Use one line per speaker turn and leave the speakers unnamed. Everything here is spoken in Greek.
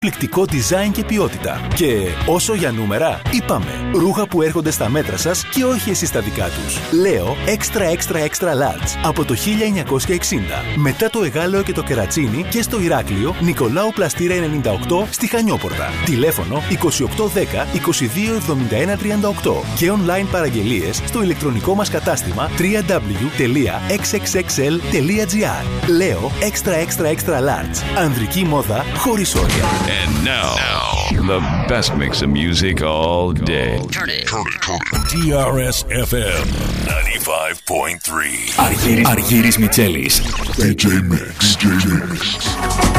Εκπληκτικό design και ποιότητα. Και όσο για νούμερα, είπαμε. Ρούχα που έρχονται στα μέτρα σας και όχι εσείς τα δικά τους. Λέω extra large από το 1960. Μετά το Εγάλεο και το Κερατσίνι και στο Ηράκλειο, Νικολάου Πλαστήρα 98 στη Χανιώπορτα. Τηλέφωνο 2810 227138 και online παραγγελίες στο ηλεκτρονικό μας κατάστημα www.xxxl.gr. Λέω extra large. Ανδρική μόδα χωρίς όρια.
And now, the best mix of music all day.
Turn it.
TRS FM 95.3.
Αργύρης Μιτσέλης.
DJ Mix.